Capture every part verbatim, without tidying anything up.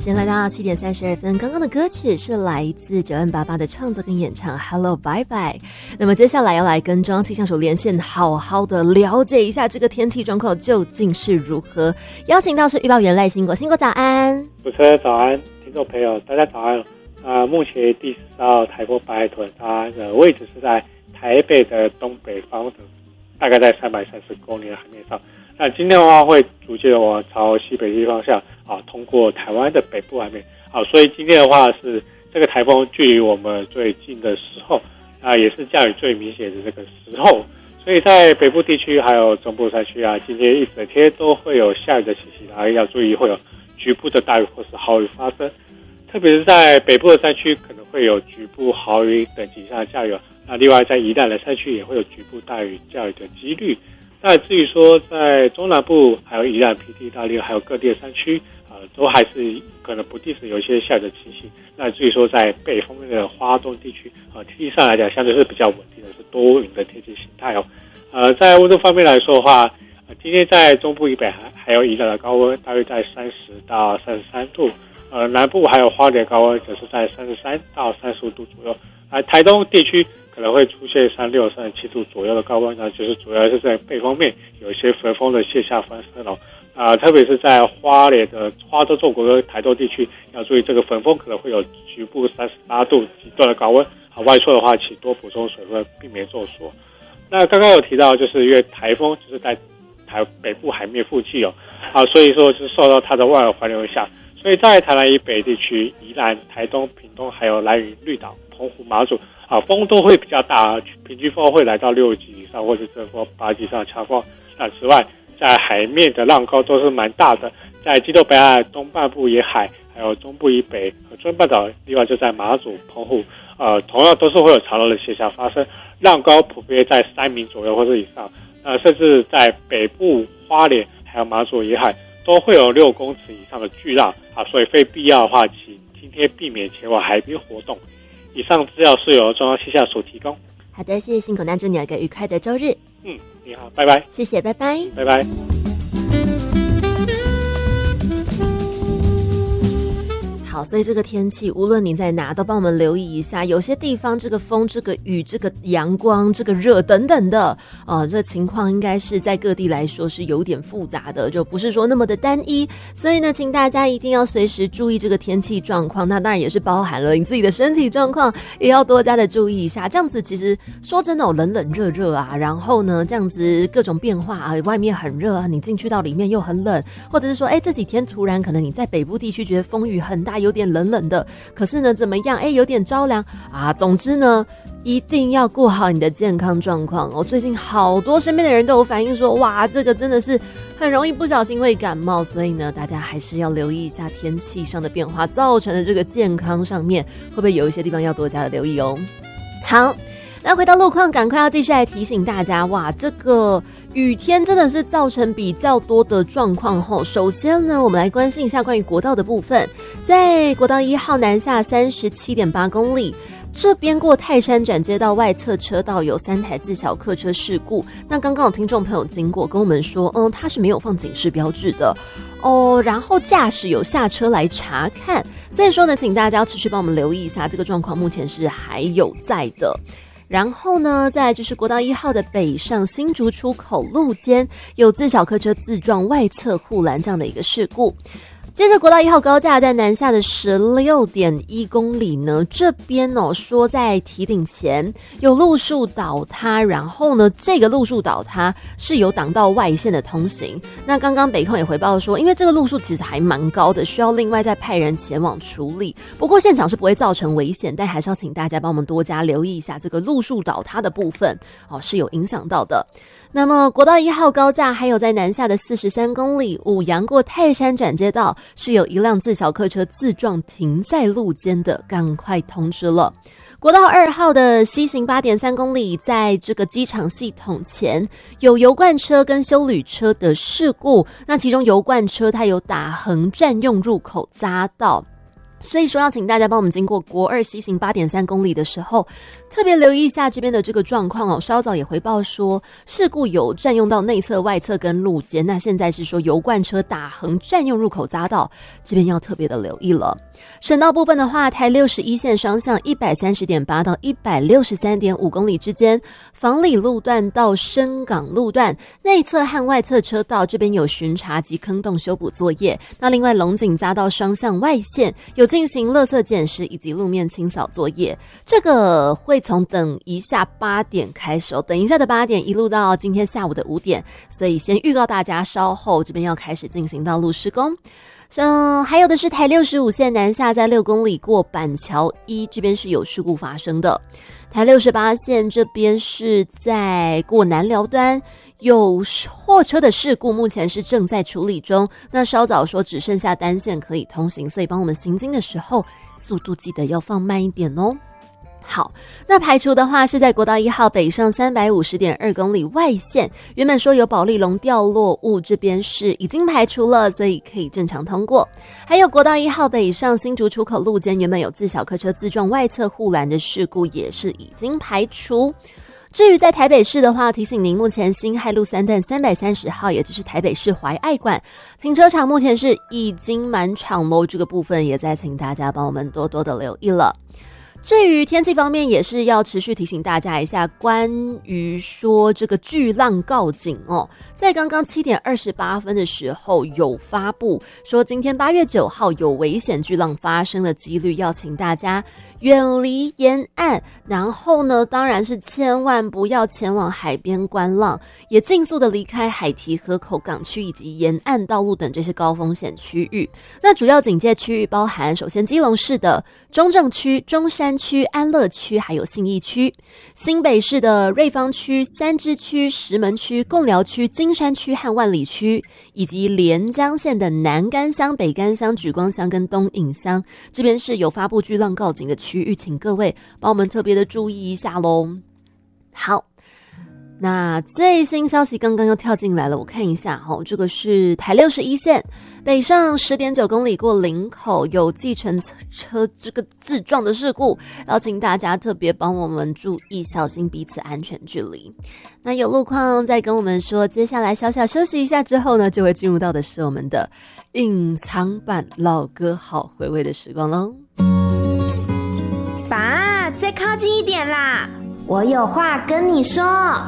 间来到七点三十二分，刚刚的歌曲是来自九 N 八八的创作跟演唱 Hello Bye Bye。 那么接下来要来跟中央气象署连线，好好的了解一下这个天气状况究竟是如何。邀请到是预报员赖兴国，兴国早安。 主持人早安，听众朋友大家早安。呃，目前第十号台风白海豚，它的位置是在台北的东北方的，大概在三百三十公里的海面上。那今天的话会逐渐的往朝西北西方向啊，通过台湾的北部海面啊，所以今天的话是这个台风距离我们最近的时候啊，也是降雨最明显的这个时候，所以在北部地区还有中部山区啊，今天一整天都会有下雨的情形，然后要注意会有局部的大雨或是豪雨发生，特别是在北部的山区可能会有局部豪雨等级以上的降雨，那另外在宜兰的山区也会有局部大雨降雨的几率。那至于说在中南部还有宜兰、平地、大利还有各地的山区啊、呃，都还是可能不定时有一些下雨的情形。那至于说在北方面的花东地区啊，天气上来讲相对是比较稳定的，是多云的天气形态哦。呃，在温度方面来说的话，呃、今天在中部以北还还有宜兰的高温大约在三十到三十三度，呃，南部还有花莲高温则是在三十三到三十五度左右。啊，台东地区可能会出现三六、三十七度左右的高温，那就是主要是在北方面有一些焚风的现象发生哦。啊、呃，特别是在花莲的花东纵谷跟台东地区，要注意这个焚风可能会有局部三十八度极端的高温。啊，外出的话，请多补充水分，避免中暑。那刚刚有提到，就是因为台风就是在台北部海面附近哦，啊，所以说是受到它的外围环流影响，所以在台南以北地区、宜兰、台东、屏东还有兰屿、绿岛、澎湖、马祖啊，风都会比较大，平均风会来到六级以上，或者阵风八级以上的强风。那此外，在海面的浪高都是蛮大的，在基隆北岸东半部沿海，还有中部以北和中半岛，另外就在马祖、澎湖，呃，同样都是会有潮浪的现象发生，浪高普遍在三米左右或者以上，呃，甚至在北部花莲还有马祖沿海都会有六公尺以上的巨浪啊，所以非必要的话，请今天避免前往海边活动。以上资料是由中央气象署提供。 好的，谢谢兴国，那祝你有一个愉快的周日。 嗯，你好，拜拜。 谢谢，拜拜， 拜拜。 好，所以这个天气无论你在哪都帮我们留意一下，有些地方这个风、这个雨、这个阳光、这个热等等的呃，这情况应该是在各地来说是有点复杂的，就不是说那么的单一，所以呢请大家一定要随时注意这个天气状况，那当然也是包含了你自己的身体状况也要多加的注意一下。这样子其实说真的哦，冷冷热热啊，然后呢这样子各种变化啊，外面很热啊，你进去到里面又很冷，或者是说哎这几天突然可能你在北部地区觉得风雨很大，有点冷冷的，可是呢怎么样，哎有点着凉啊，总之呢一定要顾好你的健康状况哦。最近好多身边的人都有反映说，哇这个真的是很容易不小心会感冒，所以呢大家还是要留意一下天气上的变化造成的这个健康上面会不会有一些地方要多加的留意哦。好，那回到路况，赶快要继续来提醒大家，哇这个雨天真的是造成比较多的状况后。首先呢我们来关心一下关于国道的部分，在国道一号南下 三十七点八公里这边过泰山转接道外侧车道有三台自小客车事故，那刚刚有听众朋友经过跟我们说，嗯，它是没有放警示标志的哦，然后驾驶有下车来查看，所以说呢请大家持续帮我们留意一下，这个状况目前是还有在的。然后呢再来就是国道一号的北上新竹出口路间有自小客车自撞外侧护栏这样的一个事故。接着国道一号高架在南下的 十六点一公里呢，这边哦说在堤顶前有路树倒塌，然后呢这个路树倒塌是有挡到外线的通行。那刚刚北控也回报说，因为这个路树其实还蛮高的，需要另外再派人前往处理，不过现场是不会造成危险，但还是要请大家帮我们多加留意一下这个路树倒塌的部分哦，是有影响到的。那么国道一号高架还有在南下的四十三公里五杨过泰山转接道是有一辆自小客车自撞停在路肩的，赶快通知了。国道二号的西行 八点三公里在这个机场系统前有油罐车跟休旅车的事故，那其中油罐车它有打横占用入口匝道， 所以说要请大家帮我们经过国二西行 八点三公里的时候，特别留意一下这边的这个状况哦。稍早也回报说事故有占用到内侧、外侧跟路肩，那现在是说油罐车打横占用入口匝道，这边要特别的留意了。省道部分的话，台六十一线双向 一百三十点八 到 一百六十三点五公里之间，房里路段到深港路段内侧和外侧车道这边有巡查及坑洞修补作业。那另外龙井匝道双向外线有进行垃圾捡拾以及路面清扫作业，这个会从等一下八点开始哦，等一下的八点一路到今天下午的五点，所以先预告大家稍后这边要开始进行道路施工。嗯，还有的是台六十五线南下在六公里过板桥一这边是有事故发生的，台六十八线这边是在过南寮端有货车的事故，目前是正在处理中。那稍早说只剩下单线可以通行，所以帮我们行经的时候速度记得要放慢一点哦。好，那排除的话是在国道一号北上 三百五十点二公里外线，原本说有保利龙掉落物，这边是已经排除了，所以可以正常通过。还有国道一号北上新竹出口路肩，原本有自小客车自撞外侧护栏的事故，也是已经排除。至于在台北市的话，提醒您目前辛亥路三段三百三十号，也就是台北市怀爱馆停车场目前是已经满场咯，这个部分也在请大家帮我们多多的留意了。至于天气方面，也是要持续提醒大家一下，关于说这个巨浪告警哦，在刚刚七点二十八分的时候有发布说，今天八月九号有危险巨浪发生的几率，要请大家远离沿岸，然后呢，当然是千万不要前往海边观浪，也尽速的离开海堤、河口港区以及沿岸道路等这些高风险区域。那主要警戒区域包含，首先基隆市的中正区、中山区、安乐区，还有信义区；新北市的瑞芳区、三芝区、石门区、贡寮区、金山区和万里区，以及连江县的南竿乡、北竿乡、莒光乡跟东引乡，这边是有发布巨浪告警的区域，请各位帮我们特别的注意一下咯。好，那最新消息刚刚又跳进来了，我看一下哦，这个是台六十一线北上 十点九公里过林口有计程车这个自撞的事故，邀请大家特别帮我们注意，小心彼此安全距离。那有路况再跟我们说，接下来小小休息一下之后呢，就会进入到的是我们的隐藏版老歌好回味的时光咯。 爸，再靠近一点啦，我有话跟你说。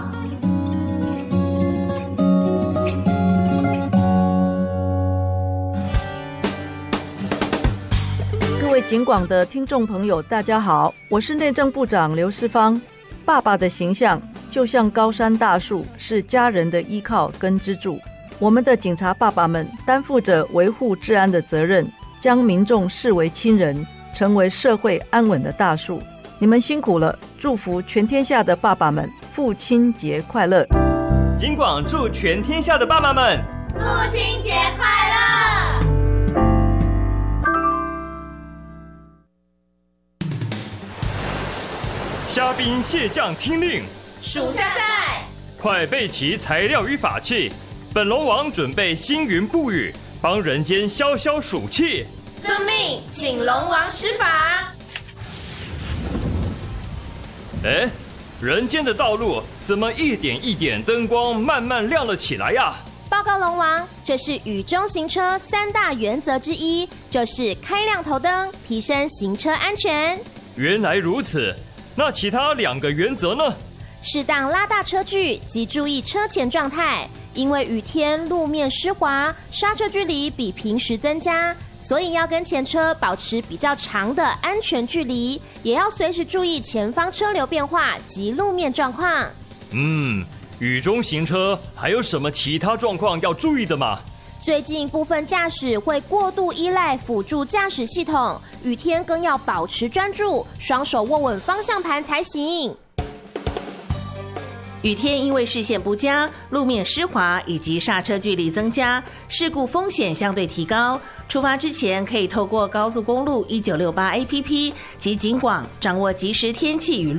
各位警广的听众朋友大家好，我是内政部长刘世芳。爸爸的形象就像高山大树，是家人的依靠跟支柱。我们的警察爸爸们担负着维护治安的责任，将民众视为亲人，成为社会安稳的大树。你们辛苦了，祝福全天下的爸爸们父亲节快乐。 警广祝全天下的爸爸们父亲节快乐。 虾兵蟹将听令， 属下在， 快备齐材料与法器。本龙王准备星云布雨，帮人间消消暑气。 遵命，请龙王施法。 哎，人间的道路怎么一点一点灯光慢慢亮了起来呀？ 报告龙王，这是雨中行车三大原则之一，就是开亮头灯，提升行车安全。 原来如此，那其他两个原则呢？ 适当拉大车距及注意车前状态，因为雨天路面湿滑，刹车距离比平时增加，所以要跟前车保持比较长的安全距离，也要随时注意前方车流变化及路面状况。 嗯，雨中行车还有什么其他状况要注意的吗？ 最近部分驾驶会过度依赖辅助驾驶系统，雨天更要保持专注，双手握稳方向盘才行。 雨天因为视线不佳、路面湿滑以及刹车距离增加，事故风险相对提高。出发之前可以透过高速公路一九六八 A P P 及警广掌握即时天气与路